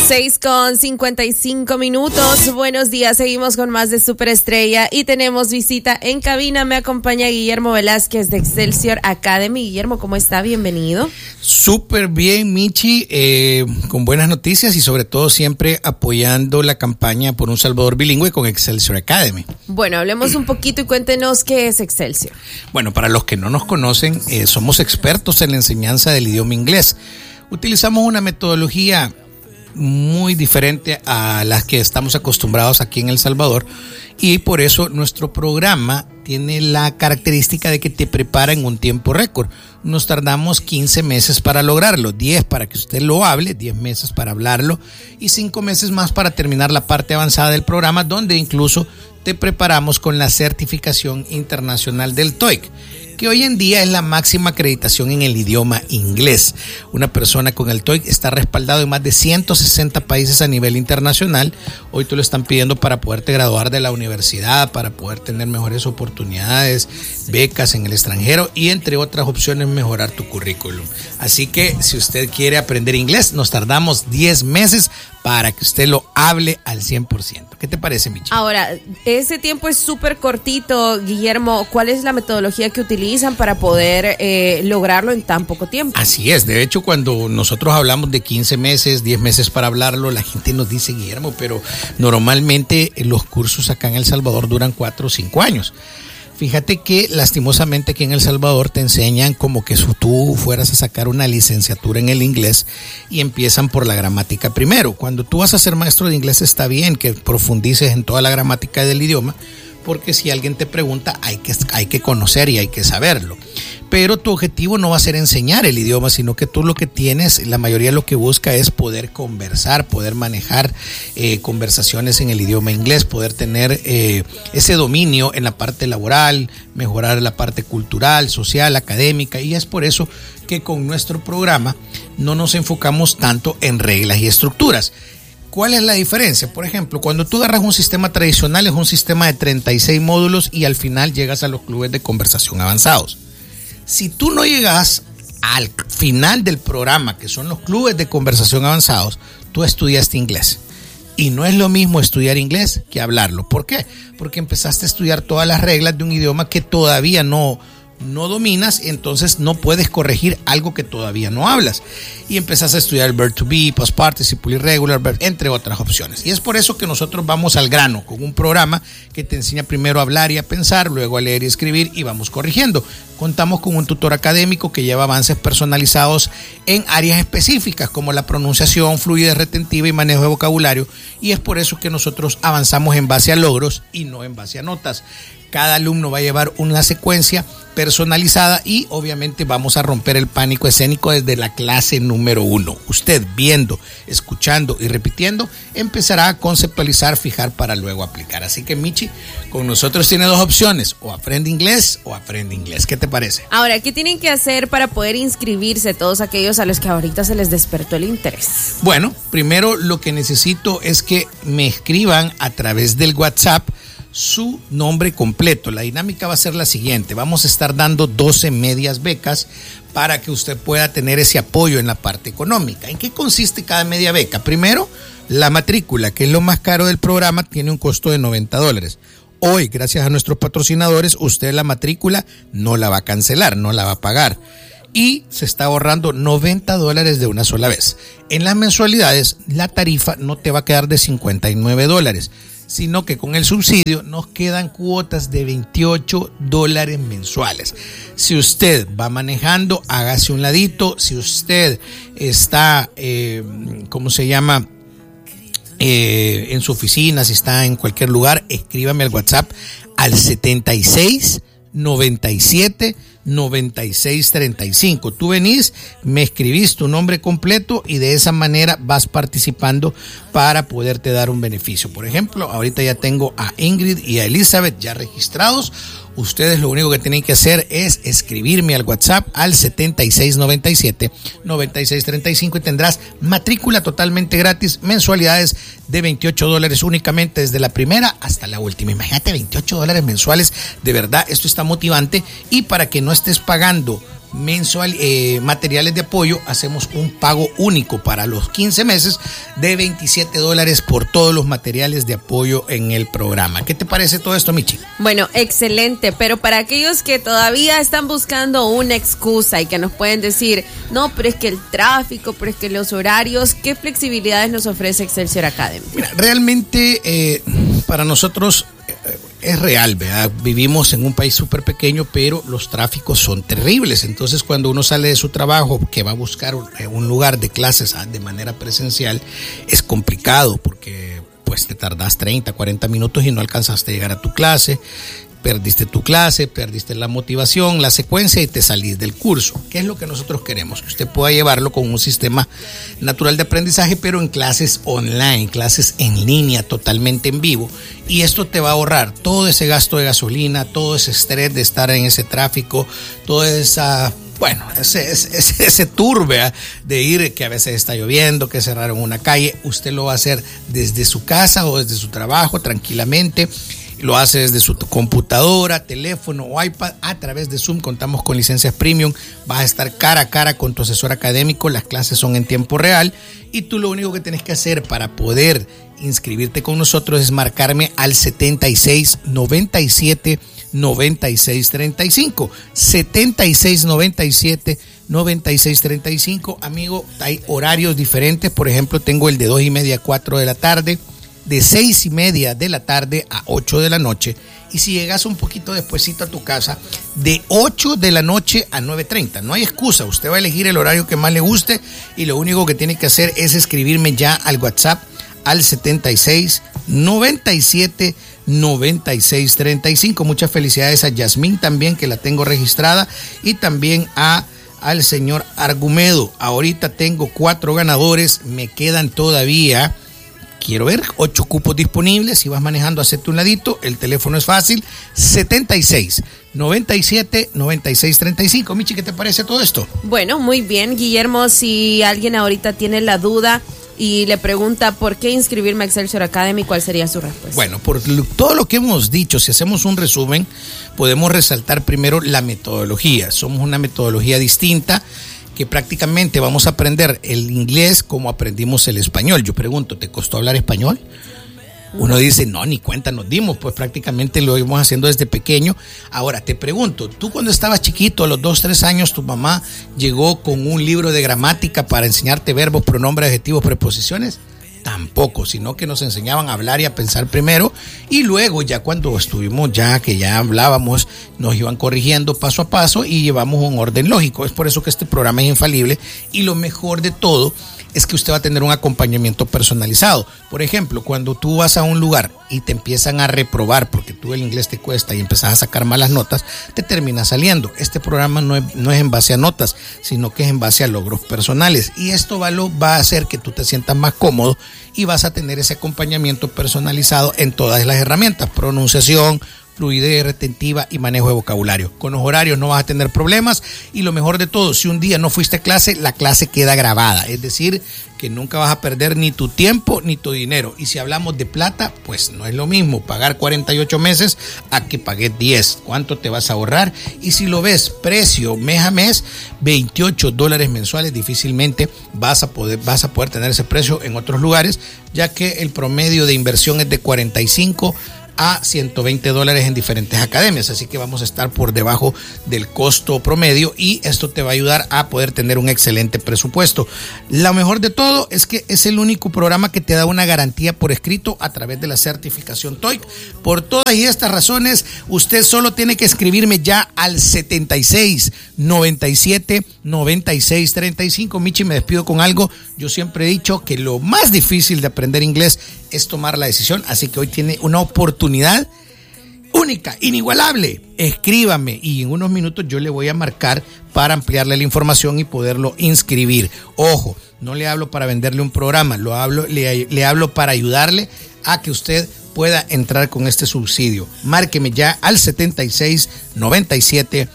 6:55. Buenos días, seguimos con más de Superestrella y tenemos visita en cabina. Me acompaña Guillermo Velázquez de Excelsior Academy. Guillermo, ¿cómo está? Bienvenido. Súper bien, Michi, con buenas noticias y sobre todo siempre apoyando la campaña por un Salvador bilingüe con Excelsior Academy. Bueno, hablemos un poquito y cuéntenos qué es Excelsior. Bueno, para los que no nos conocen, somos expertos en la enseñanza del idioma inglés. Utilizamos una metodología muy diferente a las que estamos acostumbrados aquí en El Salvador y por eso nuestro programa tiene la característica de que te prepara en un tiempo récord. Nos tardamos 15 meses para lograrlo, 10 para que usted lo hable, 10 meses para hablarlo y 5 meses más para terminar la parte avanzada del programa, donde incluso te preparamos con la certificación internacional del TOEIC, que hoy en día es la máxima acreditación en el idioma inglés. Una persona con el TOEIC está respaldado en más de 160 países a nivel internacional. Hoy te lo están pidiendo para poderte graduar de la universidad, para poder tener mejores oportunidades, becas en el extranjero y entre otras opciones mejorar tu currículum. Así que si usted quiere aprender inglés, nos tardamos 10 meses para que usted lo hable al 100%. ¿Qué te parece, Michi? Ahora, ese tiempo es súper cortito, Guillermo. ¿Cuál es la metodología que utilizan para poder lograrlo en tan poco tiempo? Así es. De hecho, cuando nosotros hablamos de 15 meses, 10 meses para hablarlo, la gente nos dice, Guillermo, pero normalmente los cursos acá en El Salvador duran 4 o 5 años. Fíjate que lastimosamente aquí en El Salvador te enseñan como que si tú fueras a sacar una licenciatura en el inglés y empiezan por la gramática primero. Cuando tú vas a ser maestro de inglés está bien que profundices en toda la gramática del idioma, porque si alguien te pregunta hay que conocer y hay que saberlo. Pero tu objetivo no va a ser enseñar el idioma, sino que tú lo que tienes, la mayoría lo que busca es poder conversar, poder manejar conversaciones en el idioma inglés, poder tener ese dominio en la parte laboral, mejorar la parte cultural, social, académica, y es por eso que con nuestro programa no nos enfocamos tanto en reglas y estructuras. ¿Cuál es la diferencia? Por ejemplo, cuando tú agarras un sistema tradicional, es un sistema de 36 módulos y al final llegas a los clubes de conversación avanzados. Si tú no llegas al final del programa, que son los clubes de conversación avanzados, tú estudiaste inglés. Y no es lo mismo estudiar inglés que hablarlo. ¿Por qué? Porque empezaste a estudiar todas las reglas de un idioma que todavía no dominas, entonces no puedes corregir algo que todavía no hablas. Y empezás a estudiar el verb to be, past participle, irregular verb, entre otras opciones. Y es por eso que nosotros vamos al grano con un programa que te enseña primero a hablar y a pensar, luego a leer y escribir y vamos corrigiendo. Contamos con un tutor académico que lleva avances personalizados en áreas específicas como la pronunciación, fluidez retentiva y manejo de vocabulario. Y es por eso que nosotros avanzamos en base a logros y no en base a notas. Cada alumno va a llevar una secuencia personalizada y obviamente vamos a romper el pánico escénico desde la clase número 1. Usted viendo, escuchando y repitiendo empezará a conceptualizar, fijar para luego aplicar. Así que Michi, con nosotros tiene 2 opciones, o aprende inglés o aprende inglés. ¿Qué te parece? Ahora, ¿qué tienen que hacer para poder inscribirse todos aquellos a los que ahorita se les despertó el interés? Bueno, primero lo que necesito es que me escriban a través del WhatsApp su nombre completo. La dinámica va a ser la siguiente: vamos a estar dando 12 medias becas para que usted pueda tener ese apoyo en la parte económica. ¿En qué consiste cada media beca? Primero, la matrícula, que es lo más caro del programa, tiene un costo de $90. Hoy, gracias a nuestros patrocinadores, usted la matrícula no la va a cancelar, no la va a pagar. Y se está ahorrando $90 de una sola vez. En las mensualidades, la tarifa no te va a quedar de $59, sino que con el subsidio nos quedan cuotas de $28 mensuales. Si usted va manejando, hágase un ladito. Si usted está, en su oficina, si está en cualquier lugar, escríbame al WhatsApp al 76 97 96 35. Tú venís, me escribís tu nombre completo y de esa manera vas participando para poderte dar un beneficio. Por ejemplo, ahorita ya tengo a Ingrid y a Elizabeth ya registrados. Ustedes lo único que tienen que hacer es escribirme al WhatsApp al 7697-9635 y tendrás matrícula totalmente gratis, mensualidades de $28 únicamente desde la primera hasta la última. Imagínate, $28 mensuales, de verdad, esto está motivante. Y para que no estés pagando materiales de apoyo, hacemos un pago único para los 15 meses de $27 por todos los materiales de apoyo en el programa. ¿Qué te parece todo esto, Michi? Bueno, excelente, pero para aquellos que todavía están buscando una excusa y que nos pueden decir, no, pero es que el tráfico, pero es que los horarios, ¿qué flexibilidades nos ofrece Excelsior Academy? Mira, realmente para nosotros es real, ¿verdad? Vivimos en un país súper pequeño, pero los tráficos son terribles. Entonces, cuando uno sale de su trabajo, que va a buscar un lugar de clases de manera presencial, es complicado porque pues te tardas 30, 40 minutos y no alcanzaste a llegar a tu clase. Perdiste tu clase, perdiste la motivación, la secuencia y te salís del curso. ¿Qué es lo que nosotros queremos? Que usted pueda llevarlo con un sistema natural de aprendizaje, pero en clases online, clases en línea, totalmente en vivo. Y esto te va a ahorrar todo ese gasto de gasolina, todo ese estrés de estar en ese tráfico, toda esa... Bueno, ese turbe de ir, que a veces está lloviendo, que cerraron una calle. Usted lo va a hacer desde su casa o desde su trabajo tranquilamente. Lo hace desde su computadora, teléfono o iPad a través de Zoom. Contamos con licencias premium. Vas a estar cara a cara con tu asesor académico. Las clases son en tiempo real. Y tú lo único que tienes que hacer para poder inscribirte con nosotros es marcarme al 76 97 96 35. 76 97 96 35. Amigo, hay horarios diferentes. Por ejemplo, tengo el de 2:30 a 4 de la tarde. De 6:30 de la tarde a 8 de la noche. Y si llegas un poquito despuesito a tu casa, de 8 de la noche a 9:30. No hay excusa, usted va a elegir el horario que más le guste y lo único que tiene que hacer es escribirme ya al WhatsApp al 76 97 96 35. Muchas felicidades a Yasmín también, que la tengo registrada, y también al señor Argumedo. Ahorita tengo 4 ganadores, me quedan todavía... Quiero ver, 8 cupos disponibles. Si vas manejando, hacete un ladito. El teléfono es fácil, 76 97 96 35. Michi, ¿qué te parece todo esto? Bueno, muy bien, Guillermo. Si alguien ahorita tiene la duda y le pregunta por qué inscribirme a Excelsior Academy, ¿cuál sería su respuesta? Bueno, por todo lo que hemos dicho, si hacemos un resumen, podemos resaltar primero la metodología. Somos una metodología distinta, que prácticamente vamos a aprender el inglés como aprendimos el español. Yo pregunto, ¿te costó hablar español? Uno dice, no, ni cuenta nos dimos, pues prácticamente lo íbamos haciendo desde pequeño. Ahora, te pregunto, tú cuando estabas chiquito, a los 2, 3 años, tu mamá llegó con un libro de gramática para enseñarte verbos, pronombres, adjetivos, preposiciones. Tampoco, sino que nos enseñaban a hablar y a pensar primero, y luego ya cuando estuvimos que ya hablábamos, nos iban corrigiendo paso a paso y llevamos un orden lógico. Es por eso que este programa es infalible, y lo mejor de todo es que usted va a tener un acompañamiento personalizado. Por ejemplo, cuando tú vas a un lugar y te empiezan a reprobar porque tú el inglés te cuesta y empezás a sacar malas notas, te termina saliendo. Este programa no es en base a notas, sino que es en base a logros personales, y esto va a hacer que tú te sientas más cómodo y vas a tener ese acompañamiento personalizado en todas las herramientas: pronunciación, fluidez retentiva y manejo de vocabulario. Con los horarios no vas a tener problemas, y lo mejor de todo, si un día no fuiste a clase, la clase queda grabada, es decir, que nunca vas a perder ni tu tiempo ni tu dinero. Y si hablamos de plata, pues no es lo mismo pagar 48 meses a que pagues 10. ¿Cuánto te vas a ahorrar? Y si lo ves precio mes a mes, $28 mensuales, difícilmente vas a poder tener ese precio en otros lugares, ya que el promedio de inversión es de 45 a $120 en diferentes academias, así que vamos a estar por debajo del costo promedio, y esto te va a ayudar a poder tener un excelente presupuesto. Lo mejor de todo es que es el único programa que te da una garantía por escrito a través de la certificación TOEIC. Por todas y estas razones, usted solo tiene que escribirme ya al 76 97 96 35. Michi, me despido con algo. Yo siempre he dicho que lo más difícil de aprender inglés es tomar la decisión, así que hoy tiene una oportunidad única, inigualable. Escríbame y en unos minutos yo le voy a marcar para ampliarle la información y poderlo inscribir. Ojo, no le hablo para venderle un programa, le hablo para ayudarle a que usted pueda entrar con este subsidio. Márqueme ya al 76 97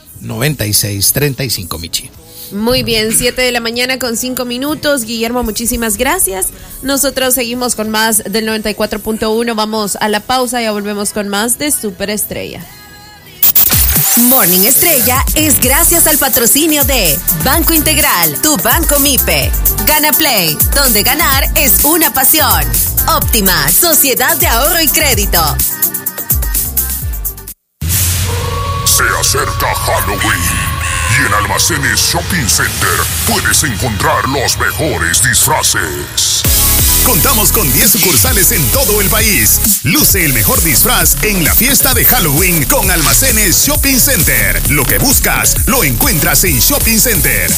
96 35, Michi. Muy bien, 7 de la mañana con 5 minutos. Guillermo, muchísimas gracias. Nosotros seguimos con más del 94.1. Vamos a la pausa y ya volvemos con más de Superestrella. Morning Estrella es gracias al patrocinio de Banco Integral, tu banco MIPE. Gana Play, donde ganar es una pasión. Óptima, Sociedad de Ahorro y Crédito. Se acerca Halloween y en Almacenes Shopping Center puedes encontrar los mejores disfraces. Contamos con 10 sucursales en todo el país. Luce el mejor disfraz en la fiesta de Halloween con Almacenes Shopping Center. Lo que buscas, lo encuentras en Shopping Center.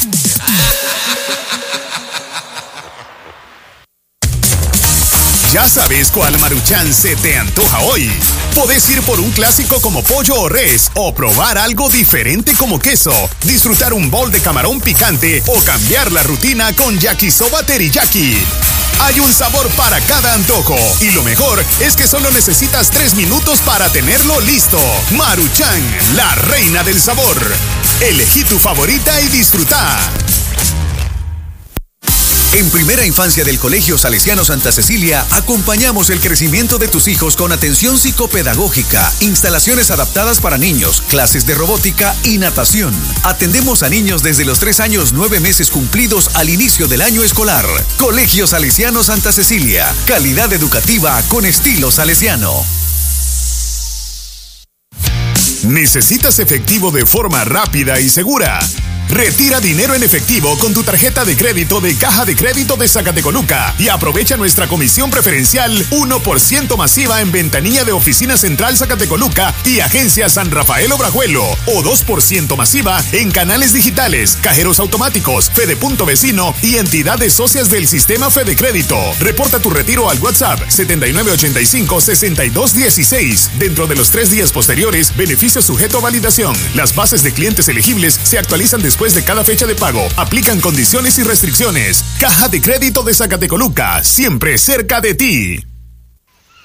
¿Ya sabes cuál Maruchan se te antoja hoy? Podés ir por un clásico como pollo o res, o probar algo diferente como queso, disfrutar un bowl de camarón picante o cambiar la rutina con yakisoba teriyaki. Hay un sabor para cada antojo y lo mejor es que solo necesitas 3 minutos para tenerlo listo. Maruchan, la reina del sabor. Elegí tu favorita y disfruta. En Primera Infancia del Colegio Salesiano Santa Cecilia, acompañamos el crecimiento de tus hijos con atención psicopedagógica, instalaciones adaptadas para niños, clases de robótica y natación. Atendemos a niños desde los 3 años 9 meses cumplidos al inicio del año escolar. Colegio Salesiano Santa Cecilia, calidad educativa con estilo salesiano. ¿Necesitas efectivo de forma rápida y segura? Retira dinero en efectivo con tu tarjeta de crédito de Caja de Crédito de Zacatecoluca y aprovecha nuestra comisión preferencial 1% masiva en ventanilla de Oficina Central Zacatecoluca y Agencia San Rafael Obrajuelo, o 2% masiva en canales digitales, cajeros automáticos, Fedepunto Vecino y entidades socias del sistema Fede Crédito. Reporta tu retiro al WhatsApp 7985-6216. Dentro de los 3 días posteriores, beneficio sujeto a validación. Las bases de clientes elegibles se actualizan después de cada fecha de pago. Aplican condiciones y restricciones. Caja de Crédito de Zacatecoluca, siempre cerca de ti.